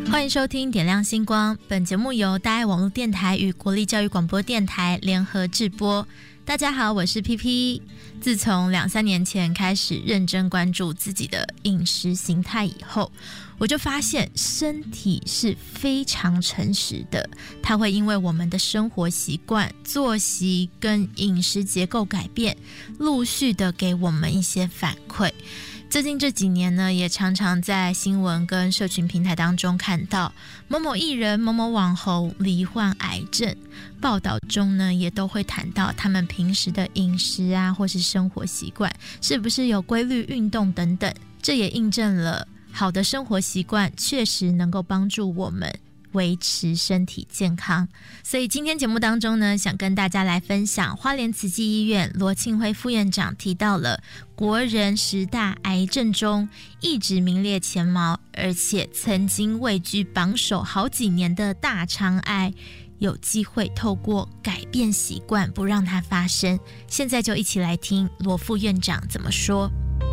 欢迎收听点亮星光，本节目由大爱网络电台与国立教育广播电台联合制播。大家好，我是 PP。 自从2-3年前开始认真关注自己的饮食形态以后，我就发现身体是非常诚实的，它会因为我们的生活习惯、作息跟饮食结构改变，陆续的给我们一些反馈。最近这几年呢，也常常在新闻跟社群平台当中看到某某艺人、某某网红罹患癌症，报道中呢也都会谈到他们平时的饮食啊，或是生活习惯是不是有规律运动等等。这也印证了好的生活习惯确实能够帮助我们维持身体健康。所以今天节目当中呢，想跟大家来分享花莲慈济医院罗庆辉副院长提到了国人10大癌症中一直名列前茅，而且曾经位居榜首好几年的大肠癌，有机会透过改变习惯不让它发生。现在就一起来听罗副院长怎么说。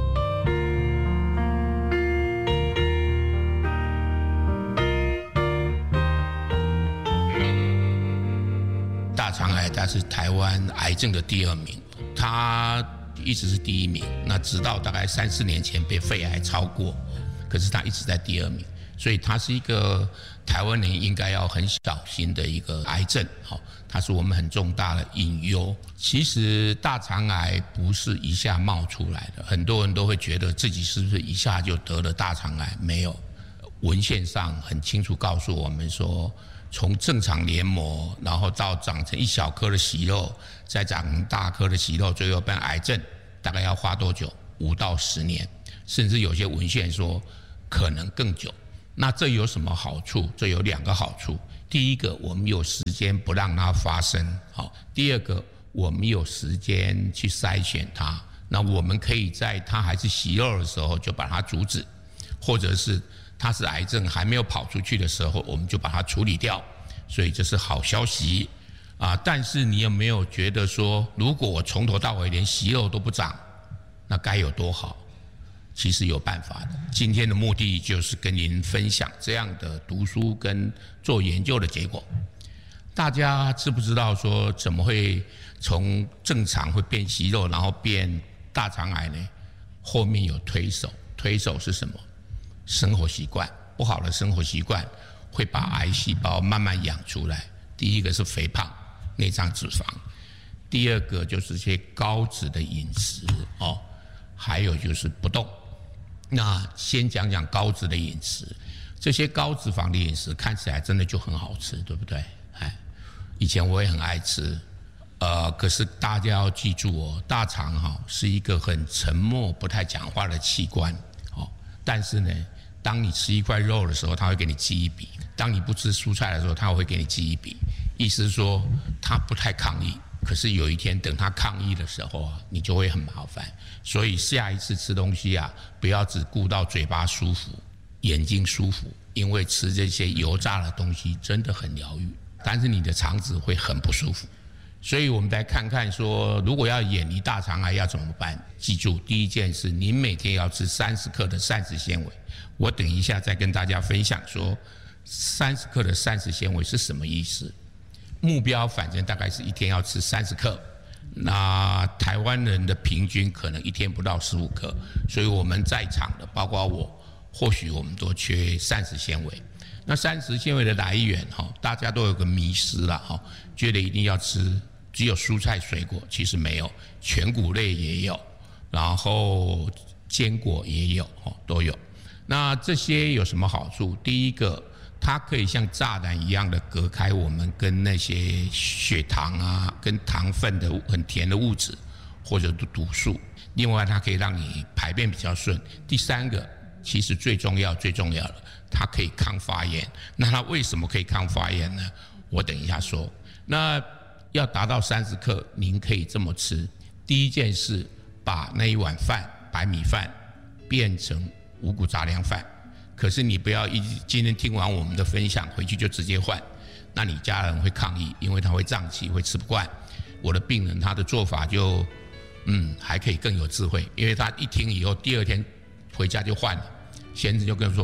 大肠癌它是台湾癌症的第2名，它一直是第1名，那直到大概3-4年前被肺癌超过，可是它一直在第2名，所以它是一个台湾人应该要很小心的一个癌症，它是我们很重大的隐忧。其实大肠癌不是一下冒出来的，很多人都会觉得自己是不是一下就得了大肠癌，没有，文献上很清楚告诉我们说，从正常黏膜，然后到长成一小颗的息肉，再长成大颗的息肉，最后变癌症，大概要花多久？5到10年，甚至有些文献说可能更久。那这有什么好处？这有2个好处。第一个，我们有时间不让它发生；第二个，我们有时间去筛选它。那我们可以在它还是息肉的时候就把它阻止，或者是它是癌症还没有跑出去的时候，我们就把它处理掉，所以这是好消息啊。但是你有没有觉得说，如果我从头到尾连息肉都不长，那该有多好？其实有办法的。今天的目的就是跟您分享这样的读书跟做研究的结果。大家知不知道说怎么会从正常会变息肉，然后变大肠癌呢？后面有推手，推手是什么？生活习惯，不好的生活习惯会把癌细胞慢慢养出来。第一个是肥胖、内脏脂肪，第二个就是一些高脂的饮食还有就是不动。那先讲讲高脂的饮食，这些高脂肪的饮食看起来真的就很好吃，对不对？以前我也很爱吃，可是大家要记住大肠是一个很沉默、不太讲话的器官但是呢，当你吃一块肉的时候，它会给你记一笔；当你不吃蔬菜的时候，它会给你记一笔。意思是说，它不太抗议，可是有一天等它抗议的时候你就会很麻烦。所以下一次吃东西不要只顾到嘴巴舒服、眼睛舒服，因为吃这些油炸的东西真的很疗愈，但是你的肠子会很不舒服。所以我们来看看说，如果要远离大肠癌要怎么办？记住，第一件事，您每天要吃30克的膳食纤维。我等一下再跟大家分享说30克的膳食纤维是什么意思。目标反正大概是一天要吃30克，那台湾人的平均可能一天不到15克，所以我们在场的包括我，或许我们都缺膳食纤维。那膳食纤维的来源大家都有个迷思啦觉得一定要吃只有蔬菜水果，其实没有，全谷类也有，然后坚果也有都有。那这些有什么好处？第一个，它可以像栅栏一样的隔开我们跟那些血糖跟糖分的很甜的物质或者毒素。另外，它可以让你排便比较顺。第三个，其实最重要的，它可以抗发炎。那它为什么可以抗发炎呢？我等一下说。那要达到30克，您可以这么吃。第一件事，把那一碗饭白米饭变成五谷杂粮饭。可是你不要今天听完我们的分享回去就直接换，那你家人会抗议，因为他会胀气，会吃不惯。我的病人他的做法就还可以更有智慧，因为他一听以后第二天回家就换了。先生就跟我说，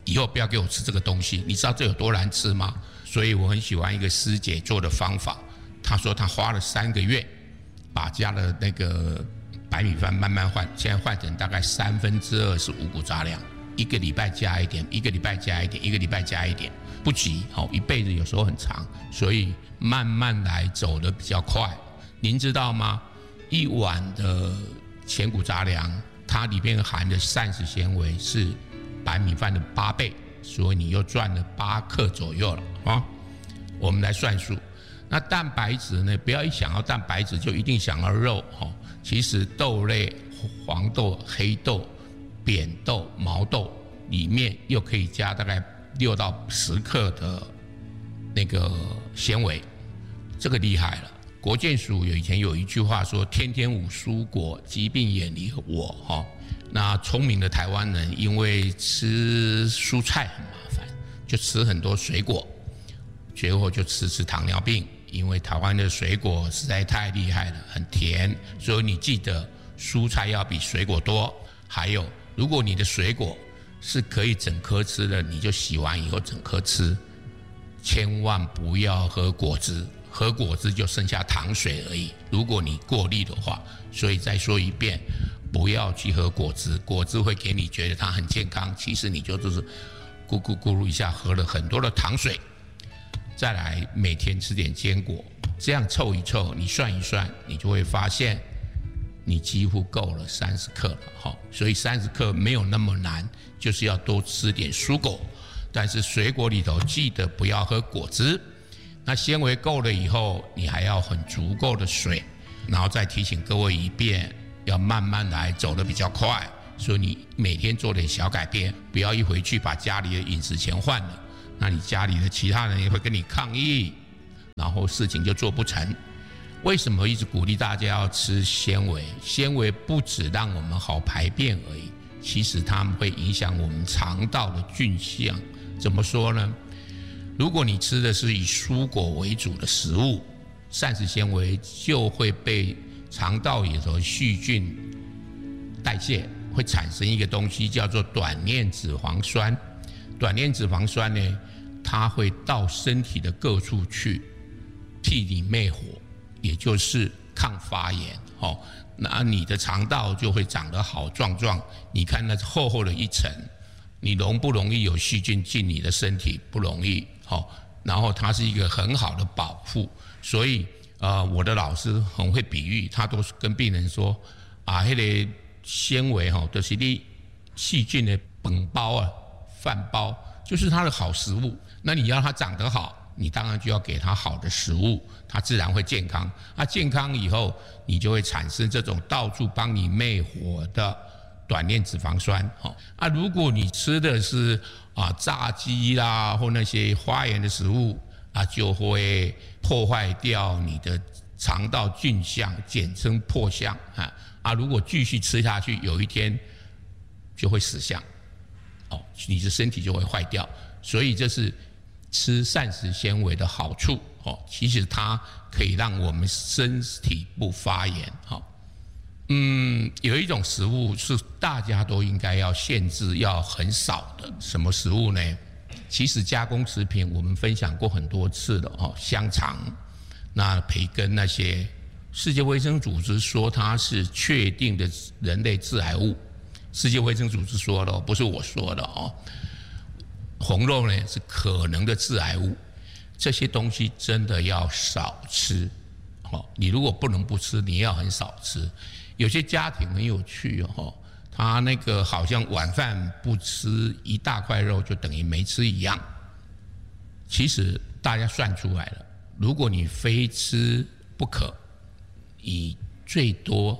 以后不要给我吃这个东西。你知道这有多难吃吗？所以我很喜欢一个师姐做的方法，她说她花了3个月，把家的那个白米饭慢慢换，现在换成大概2/3是五谷杂粮，1个礼拜加一点，1个礼拜加一点，1个礼拜加一点，不急，一辈子有时候很长，所以慢慢来，走得比较快。您知道吗？1碗的全谷杂粮，它里面含的膳食纤维是白米饭的8倍，所以你又赚了8克左右了啊。我们来算数。那蛋白质呢？不要一想到蛋白质就一定想到肉哈。其实豆类、黄豆、黑豆、扁豆、毛豆里面又可以加大概6到10克的那个纤维，这个厉害了。国健署以前有一句话说：“天天5蔬果，疾病远离我。”哈，那聪明的台湾人因为吃蔬菜很麻烦，就吃很多水果，最后就吃糖尿病。因为台湾的水果实在太厉害了，很甜，所以你记得蔬菜要比水果多。还有，如果你的水果是可以整颗吃的，你就洗完以后整颗吃，千万不要喝果汁。喝果汁就剩下糖水而已，如果你过滤的话。所以再说一遍，不要去喝果汁，果汁会给你觉得它很健康，其实你就是咕咕咕噜一下喝了很多的糖水。再来每天吃点坚果，这样凑一凑，你算一算，你就会发现你几乎够了30克了。所以30克没有那么难，就是要多吃点蔬果，但是水果里头记得不要喝果汁。那纤维够了以后，你还要很足够的水，然后再提醒各位一遍，要慢慢来，走得比较快。所以你每天做点小改变，不要一回去把家里的饮食全换了，那你家里的其他人也会跟你抗议，然后事情就做不成。为什么一直鼓励大家要吃纤维？纤维不只让我们好排便而已，其实它们会影响我们肠道的菌相。怎么说呢？如果你吃的是以蔬果为主的食物，膳食纤维就会被肠道里头细菌代谢，会产生一个东西叫做短链脂肪酸。短链脂肪酸呢，它会到身体的各处去替你灭火，也就是抗发炎。那你的肠道就会长得好壮壮。你看那厚厚的一层，你容不容易有细菌进你的身体？不容易。然后它是一个很好的保护。所以我的老师很会比喻，他都跟病人说那个纤维就是你细菌的本包啊、饭包，就是它的好食物。那你要它长得好，你当然就要给它好的食物，它自然会健康。健康以后，你就会产生这种到处帮你灭火的短链脂肪酸。如果你吃的是炸鸡啦或那些发炎的食物，就会破坏掉你的肠道菌相，简称破相。如果继续吃下去，有一天就会死相。你的身体就会坏掉。所以这是吃膳食纤维的好处。其实它可以让我们身体不发炎。有一种食物是大家都应该要限制，要很少的。什么食物呢？其实加工食品我们分享过很多次了。香肠、那培根那些，世界卫生组织说它是确定的人类致癌物。世界卫生组织说的，不是我说的。红肉呢是可能的致癌物。这些东西真的要少吃。你如果不能不吃，你也要很少吃。有些家庭很有趣，他那个好像晚饭不吃一大块肉就等于没吃一样。其实大家算出来了，如果你非吃不可，你最多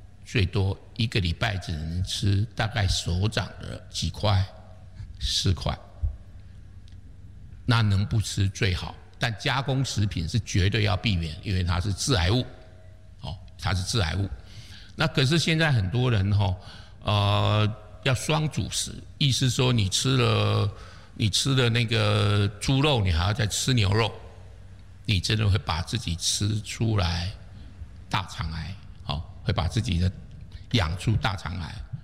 1个礼拜只能吃大概手掌的几块，4块。那能不吃最好，但加工食品是绝对要避免，因为它是致癌物。它是致癌物。那可是现在很多人要双主食，意思说你吃了那个猪肉，你还要再吃牛肉，你真的会把自己吃出来大肠癌。会把自己的养出大肠癌。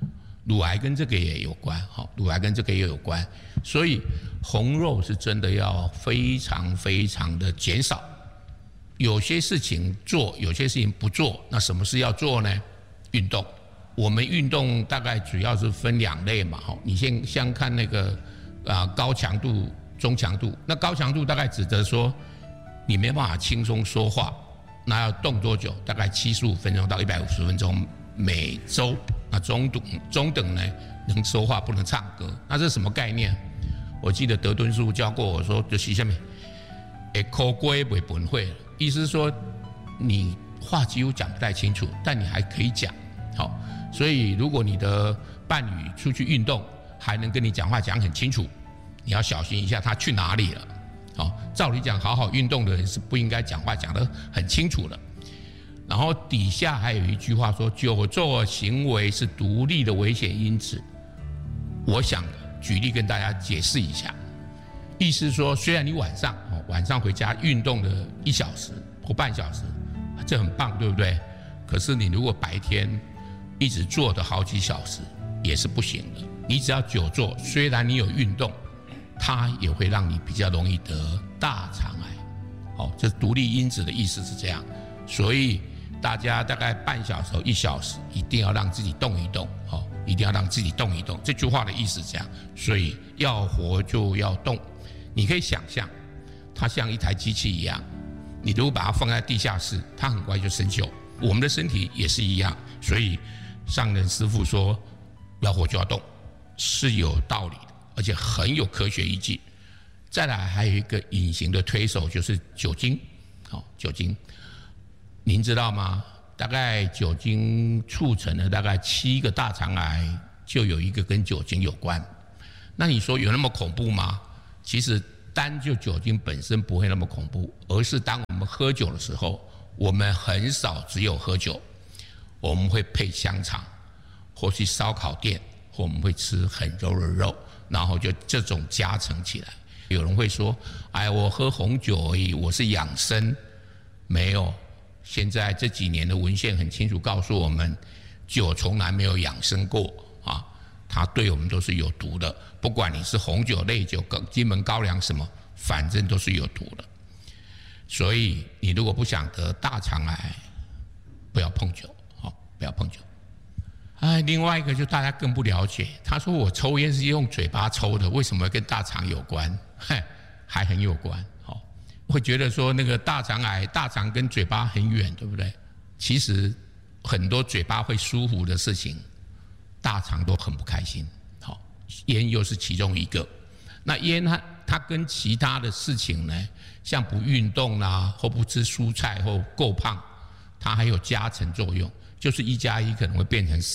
乳癌跟这个也有关，乳癌跟这个也有关，所以红肉是真的要非常非常的减少。有些事情做，有些事情不做。那什么事要做呢？运动。我们运动大概主要是分2类嘛，你先看那个高强度、中强度。那高强度大概指的说你没办法轻松说话，那要动多久？大概75分钟到150分钟每周。那中等呢，能说话不能唱歌。那这是什么概念？我记得德敦叔教过我说，就是下面口龟不本会，意思是说你话几乎讲不太清楚，但你还可以讲。好，所以如果你的伴侣出去运动还能跟你讲话讲很清楚，你要小心一下他去哪里了。好，照理讲好好运动的人是不应该讲话讲得很清楚的。然后底下还有一句话说，久坐行为是独立的危险因子。我想举例跟大家解释一下，意思是说，虽然你晚上回家运动了1小时或半小时，这很棒，对不对？可是你如果白天一直坐的好几小时也是不行的。你只要久坐，虽然你有运动，它也会让你比较容易得大肠癌。这独立因子的意思是这样，所以大家大概半小时、1小时一定要让自己动一动，一定要让自己动一动。这句话的意思是这样，所以要活就要动。你可以想象，它像一台机器一样，你如果把它放在地下室，它很快就生锈。我们的身体也是一样，所以上人师父说要活就要动，是有道理的，而且很有科学依据。再来还有一个隐形的推手，就是酒精。酒精，您知道吗？大概酒精促成了大概7个大肠癌，就有1个跟酒精有关。那你说有那么恐怖吗？其实单就酒精本身不会那么恐怖，而是当我们喝酒的时候，我们很少只有喝酒，我们会配香肠，或去烧烤店，或我们会吃很柔的肉，然后就这种加成起来。有人会说，哎，我喝红酒而已，我是养生。没有，现在这几年的文献很清楚告诉我们，酒从来没有养生过啊，它对我们都是有毒的。不管你是红酒、烈酒、金门高粱什么，反正都是有毒的。所以你如果不想得大肠癌，不要碰酒，不要碰酒。另外一个就大家更不了解，他说我抽烟是用嘴巴抽的，为什么跟大肠有关？还很有关。会觉得说那个大肠癌，大肠跟嘴巴很远，对不对？其实很多嘴巴会舒服的事情，大肠都很不开心。烟又是其中一个。那烟它跟其他的事情呢，像不运动啦，或不吃蔬菜或够胖，它还有加成作用，就是1+1可能会变成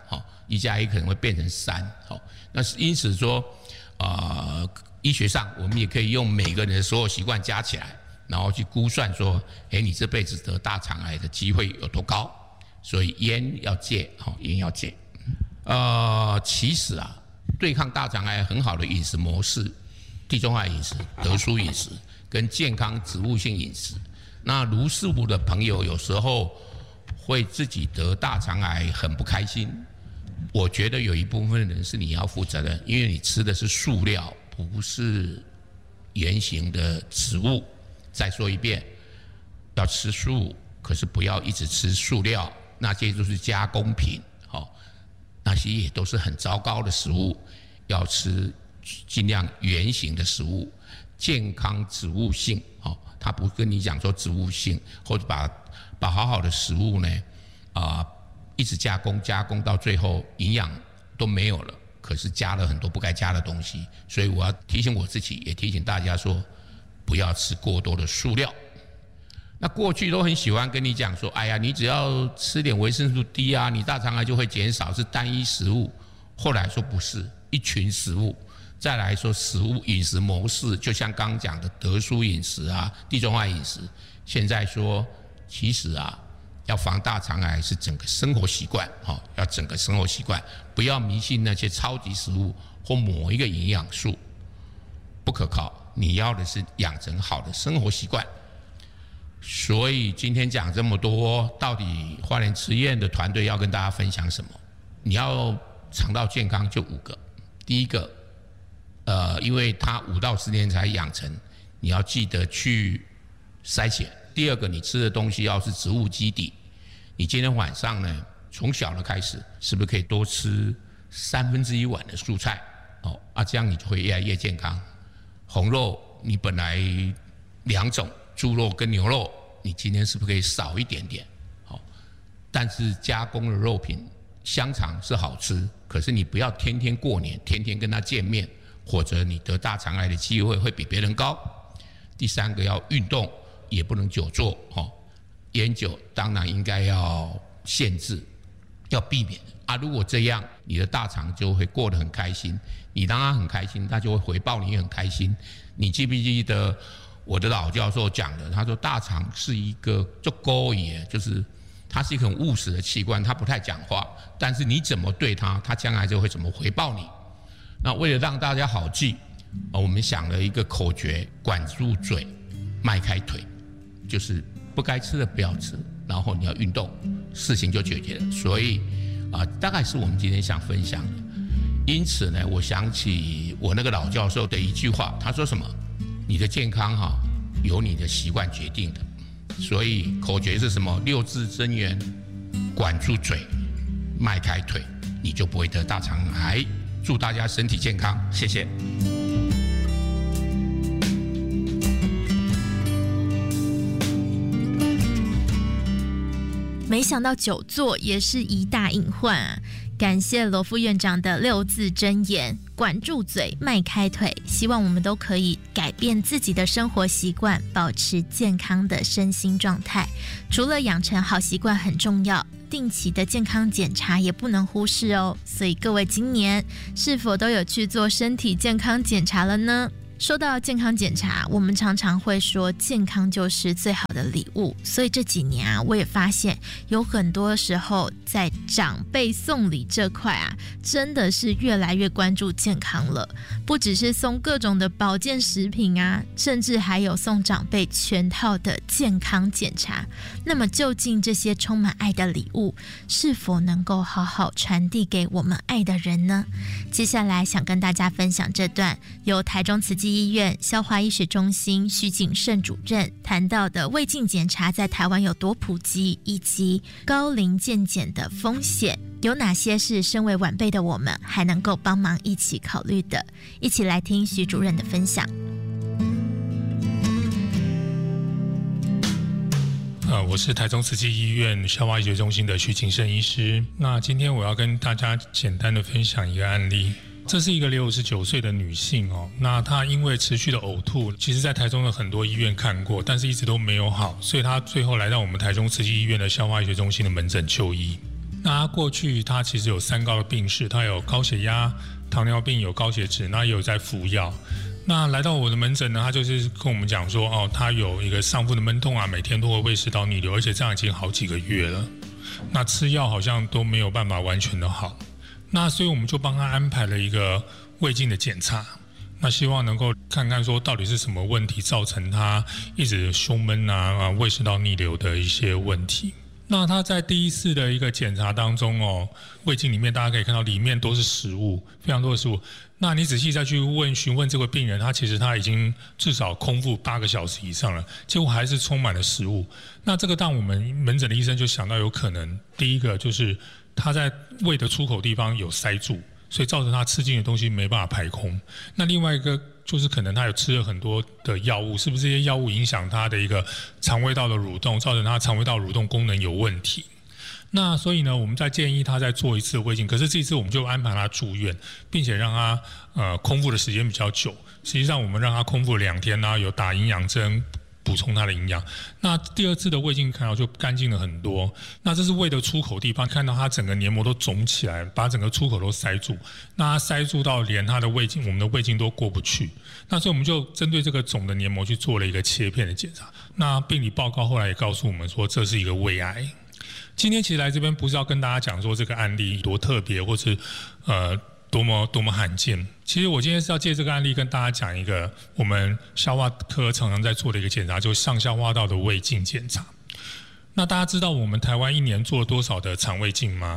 3，1+1可能会变成3。那是因此说，医学上我们也可以用每个人的所有习惯加起来，然后去估算说，你这辈子得大肠癌的机会有多高。所以烟要戒，烟要戒。其实对抗大肠癌很好的饮食模式，地中海饮食、德蔬饮食跟健康植物性饮食。那卢师傅的朋友有时候会自己得大肠癌很不开心，我觉得有一部分人是你要负责任，因为你吃的是塑料，不是原型的植物。再说一遍，要吃素，可是不要一直吃塑料，那些都是加工品，那些也都是很糟糕的食物。要吃尽量原型的食物，健康植物性。他不跟你讲说植物性，或者把好好的食物呢，一直加工到最后营养都没有了，可是加了很多不该加的东西。所以我要提醒我自己，也提醒大家说，不要吃过多的塑料。那过去都很喜欢跟你讲说，哎呀，你只要吃点维生素 D 啊，你大肠癌就会减少，是单一食物。后来说不是，一群食物。再来说食物饮食模式，就像刚刚讲的德蔬饮食地中海饮食。现在说其实要防大肠癌是整个生活习惯，要整个生活习惯，不要迷信那些超级食物或某一个营养素，不可靠。你要的是养成好的生活习惯。所以今天讲这么多，到底花莲慈燕的团队要跟大家分享什么？你要肠道健康就5个。第一个，因为它5到10年才养成，你要记得去筛检。第二个，你吃的东西要是植物基底，你今天晚上呢，从小的开始，是不是可以多吃1/3碗的蔬菜？这样你就会越来越健康。红肉你本来2种，猪肉跟牛肉，你今天是不是可以少一点点？但是加工的肉品，香肠是好吃，可是你不要天天过年，天天跟他见面，或者你得大肠癌的机会会比别人高。第3个要运动，也不能久坐，烟酒当然应该要限制，要避免。如果这样，你的大肠就会过得很开心，你让他很开心，他就会回报你很开心。你记不记得我的老教授讲的？他说大肠是一个就勾引，就是它是一个很务实的器官，它不太讲话，但是你怎么对它，它将来就会怎么回报你。那为了让大家好记，我们想了一个口诀：管住嘴，迈开腿，就是不该吃的不要吃，然后你要运动，事情就解决了。所以大概是我们今天想分享的。因此呢，我想起我那个老教授的一句话，他说什么？你的健康由你的习惯决定的。所以口诀是什么？6字真言：管住嘴，迈开腿，你就不会得大肠癌。祝大家身体健康，谢谢。 没想到久坐也是一大隐患啊！感谢罗副院长的6字真言：管住嘴，迈开腿。希望我们都可以改变自己的生活习惯，保持健康的身心状态。除了养成好习惯很重要，定期的健康检查也不能忽视哦。所以各位今年是否都有去做身体健康检查了呢？说到健康检查，我们常常会说健康就是最好的礼物，所以这几年我也发现有很多时候在长辈送礼这块真的是越来越关注健康了。不只是送各种的保健食品甚至还有送长辈全套的健康检查。那么究竟这些充满爱的礼物是否能够好好传递给我们爱的人呢？接下来想跟大家分享这段由台中慈济医院消化医学中心徐景胜主任谈到的胃镜检查在台湾有多普及，以及高龄健检的风险有哪些是身为晚辈的我们还能够帮忙一起考虑的。一起来听徐主任的分享。 我是台中慈济医院消化医学中心的徐景胜医师。那今天我要跟大家简单的分享一个案例。这是一个69岁的女性那她因为持续的呕吐，其实在台中的很多医院看过，但是一直都没有好，所以她最后来到我们台中慈济医院的消化医学中心的门诊就医。那她过去她其实有3高的病史，她有高血压、糖尿病，有高血脂，那也有在服药。那来到我的门诊呢，他就是跟我们讲说他有一个上腹的闷痛每天都会胃食道逆流，而且这样已经好几个月了。那吃药好像都没有办法完全的好。那所以我们就帮他安排了一个胃镜的检查，那希望能够看看说到底是什么问题造成他一直胸闷胃食道逆流的一些问题。那他在第一次的一个检查当中胃镜里面大家可以看到里面都是食物，非常多的食物。那你仔细再去询问这个病人，他其实他已经至少空腹8个小时以上了，结果还是充满了食物。那这个当我们门诊的医生就想到有可能，第一个就是他在胃的出口地方有塞住，所以造成他吃进的东西没办法排空。那另外一个就是可能他有吃了很多的药物，是不是这些药物影响他的一个肠胃道的蠕动，造成他肠胃道蠕动功能有问题。那所以呢，我们再建议他再做一次胃镜，可是这一次我们就安排他住院，并且让他空腹的时间比较久。实际上我们让他空腹2天有打营养针补充他的营养。那第二次的胃镜看到就干净了很多。那这是胃的出口地方，看到他整个黏膜都肿起来，把整个出口都塞住。那他塞住到连他的胃镜，我们的胃镜都过不去。那所以我们就针对这个肿的黏膜去做了一个切片的检查。那病理报告后来也告诉我们说，这是一个胃癌。今天其实来这边不是要跟大家讲说这个案例多特别，或是多么罕见。其实我今天是要借这个案例跟大家讲一个我们消化科常常在做的一个检查，就是上消化道的胃镜检查。那大家知道我们台湾1年做了多少的肠胃镜吗？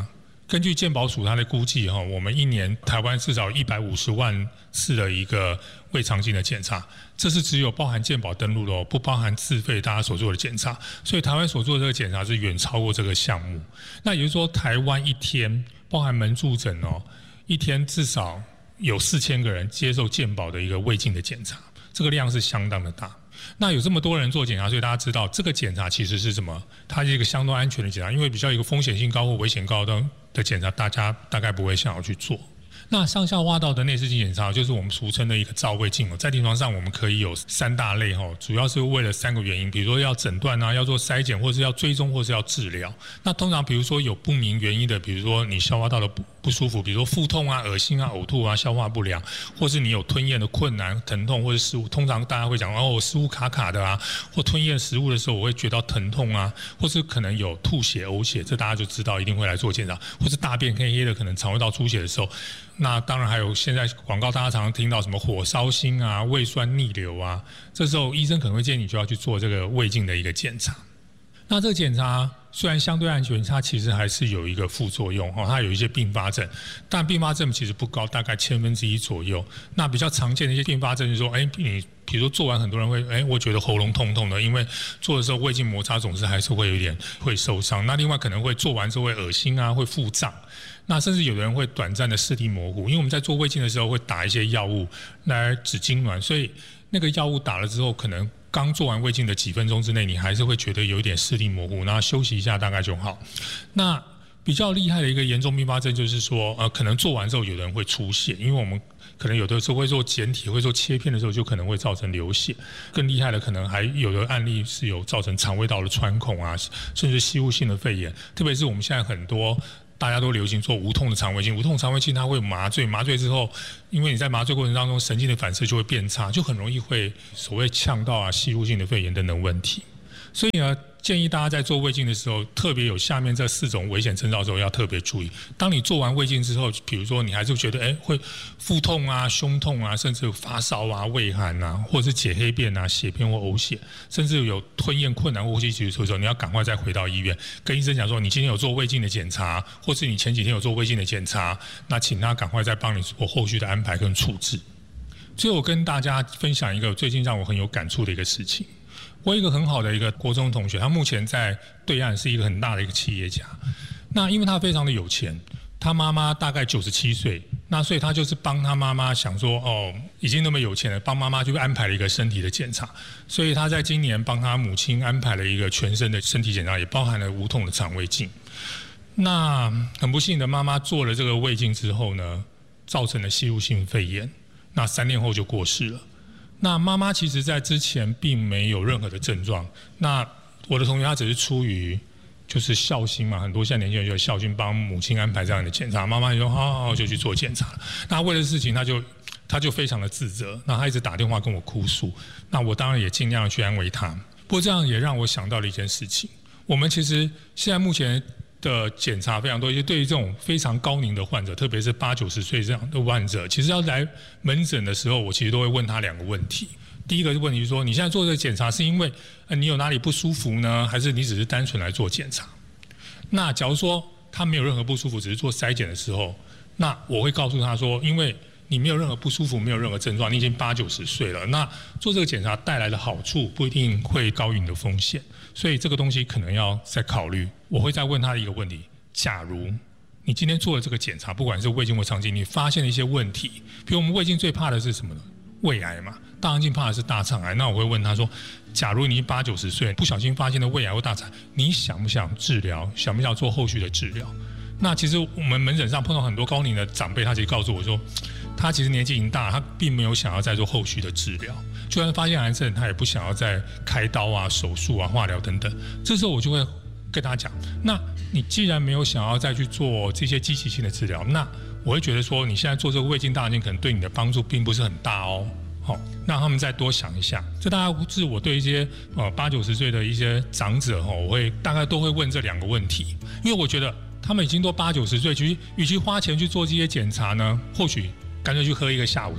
根据健保署它的估计我们一年台湾至少150万次的一个胃肠镜的检查，这是只有包含健保登录的不包含自费大家所做的检查，所以台湾所做的这个检查是远超过这个项目。那也就是说，台湾一天包含门住诊一天至少有4000个人接受健保的一个胃镜的检查，这个量是相当的大。那有这么多人做检查，所以大家知道这个检查其实是什么？它是一个相对安全的检查，因为比较一个风险性高或危险高的检查，大家大概不会想要去做。那上下挖道的内视镜检查就是我们俗称的一个照胃镜在临床上我们可以有3大类主要是为了3个原因，比如说要诊断要做筛检，或是要追踪，或是要治疗。那通常比如说有不明原因的，比如说你消化道的不舒服，比如说腹痛恶心呕吐消化不良，或是你有吞咽的困难、疼痛，或是食物，通常大家会讲我食物卡卡的或吞咽食物的时候我会觉得疼痛或是可能有吐血、呕血，这大家就知道一定会来做检查，或是大便黑黑的，可能肠胃道出血的时候。那当然还有现在广告大家常常听到什么火烧心胃酸逆流这时候医生可能会建议你就要去做这个胃镜的一个检查。那这个检查虽然相对安全，它其实还是有一个副作用它有一些并发症，但并发症其实不高，大概1/1000左右。那比较常见的一些并发症就是说你比如说做完很多人会我觉得喉咙痛痛的，因为做的时候胃镜摩擦总是还是会有点会受伤。那另外可能会做完之后会恶心会腹胀，那甚至有的人会短暂的视力模糊，因为我们在做胃镜的时候会打一些药物来止痉挛，所以那个药物打了之后，可能刚做完胃镜的几分钟之内，你还是会觉得有一点视力模糊，然后休息一下大概就好。那比较厉害的一个严重并发症就是说，可能做完之后有人会出血，因为我们可能有的时候会做检体，会做切片的时候就可能会造成流血。更厉害的可能还有的案例是有造成肠胃道的穿孔甚至吸入性的肺炎。特别是我们现在很多大家都流行做无痛的肠胃镜，无痛肠胃镜它会麻醉，麻醉之后，因为你在麻醉过程当中神经的反射就会变差，就很容易会所谓呛到吸入性的肺炎等等问题。所以呢，建议大家在做胃镜的时候，特别有下面这4种危险征兆的时候要特别注意。当你做完胃镜之后，比如说你还是觉得会腹痛胸痛甚至发烧畏寒或者是解黑便血便或呕血，甚至有吞咽困难或呼吸急促的时候，你要赶快再回到医院跟医生讲说你今天有做胃镜的检查，或是你前几天有做胃镜的检查，那请他赶快再帮你做后续的安排跟处置。最后我跟大家分享一个最近让我很有感触的一个事情。我有一个很好的一个国中同学，他目前在对岸是一个很大的一个企业家。那因为他非常的有钱，他妈妈大概97岁，那所以他就是帮他妈妈想说，已经那么有钱了，帮妈妈就安排了一个身体的检查。所以他在今年帮他母亲安排了一个全身的身体检查，也包含了无痛的肠胃镜。那很不幸的，妈妈做了这个胃镜之后呢，造成了吸入性肺炎，那3年后就过世了。那妈妈其实在之前并没有任何的症状，那我的同学他只是出于就是孝心嘛，很多现在年轻人就孝心帮母亲安排这样的检查，妈妈就说好就去做检查了。那为了事情他就非常的自责，那他一直打电话跟我哭诉，那我当然也尽量去安慰他。不过这样也让我想到了一件事情，我们其实现在目前的检查非常多，就对于这种非常高龄的患者，特别是80、90岁这样的患者，其实要来门诊的时候，我其实都会问他2个问题。第一个问题是说，你现在做这个检查是因为你有哪里不舒服呢，还是你只是单纯来做检查？那假如说他没有任何不舒服，只是做筛检的时候，那我会告诉他说，因为你没有任何不舒服，没有任何症状，你已经80、90岁了，那做这个检查带来的好处不一定会高于你的风险，所以这个东西可能要再考虑。我会再问他一个问题：假如你今天做了这个检查，不管是胃镜或肠镜，你发现了一些问题，比如我们胃镜最怕的是什么呢？胃癌嘛，大肠镜怕的是大肠癌。那我会问他说：假如你80、90岁，不小心发现了胃癌或大肠癌，你想不想治疗？想不想做后续的治疗？那其实我们门诊上碰到很多高龄的长辈，他其实告诉我说，他其实年纪已经大，他并没有想要再做后续的治疗，就算发现癌症，他也不想要再开刀手术化疗等等。这时候我就会跟他讲，那你既然没有想要再去做这些机器性的治疗，那我会觉得说，你现在做这个胃镜大肠镜可能对你的帮助并不是很大哦。让他们再多想一下。这大概是我对一些80、90岁的一些长者我会大概都会问这2个问题，因为我觉得他们已经都80、90岁，与其花钱去做这些检查呢，或许干脆去喝一个下午茶，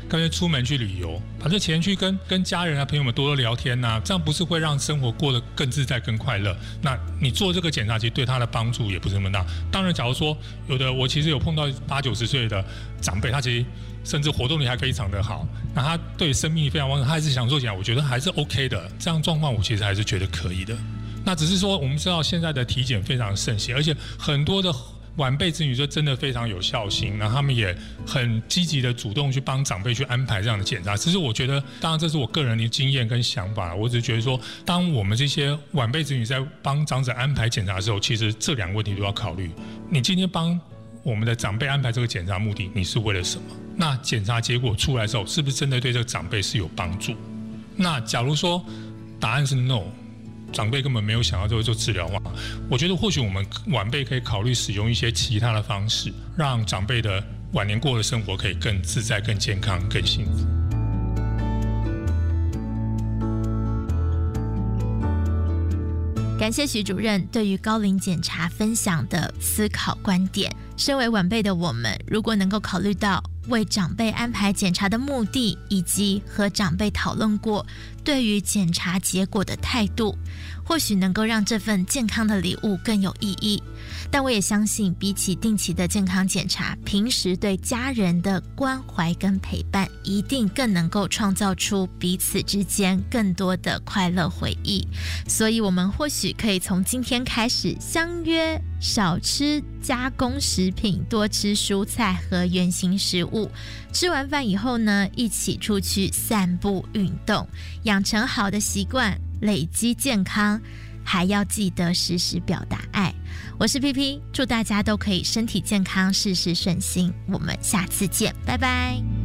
干脆出门去旅游，把这钱去跟家人啊朋友们多多聊天啊，这样不是会让生活过得更自在更快乐？那你做这个检查其实对他的帮助也不是那么大。当然假如说我其实有碰到80-90岁的长辈，他其实甚至活动力还非常的好，那他对生命力非常旺盛，他还是想做检查，我觉得还是 OK 的，这样状况我其实还是觉得可以的。那只是说我们知道现在的体检非常盛行，而且很多的晚辈子女就真的非常有孝心，然后他们也很积极的主动去帮长辈去安排这样的检查。其实我觉得，当然这是我个人的经验跟想法，我只是觉得说，当我们这些晚辈子女在帮长者安排检查的时候，其实这两个问题都要考虑。你今天帮我们的长辈安排这个检查目的，你是为了什么？那检查结果出来之后，是不是真的对这个长辈是有帮助？那假如说答案是 no，长辈根本没有想要做治疗的话，我觉得或许我们晚辈可以考虑使用一些其他的方式，让长辈的晚年过的生活可以更自在、更健康、更幸福。 感谢许主任对于高龄检查分享的思考观点。身为晚辈的我们，如果能够考虑到为长辈安排检查的目的，以及和长辈讨论过对于检查结果的态度，或许能够让这份健康的礼物更有意义。但我也相信，比起定期的健康检查，平时对家人的关怀跟陪伴，一定更能够创造出彼此之间更多的快乐回忆。所以我们或许可以从今天开始相约少吃加工食品，多吃蔬菜和原型食物。吃完饭以后呢，一起出去散步运动，养成好的习惯，累积健康，还要记得时时表达爱。我是 PP， 祝大家都可以身体健康，事事顺心。我们下次见，拜拜。